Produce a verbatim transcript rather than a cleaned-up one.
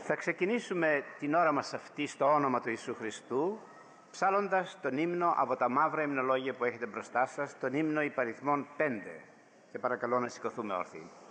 Θα ξεκινήσουμε την ώρα μας αυτή στο όνομα του Ιησού Χριστού, ψάλλοντας τον ύμνο από τα μαύρα υμνολόγια που έχετε μπροστά σας, τον ύμνο υπαριθμών πέντε. Και παρακαλώ να σηκωθούμε όρθιοι.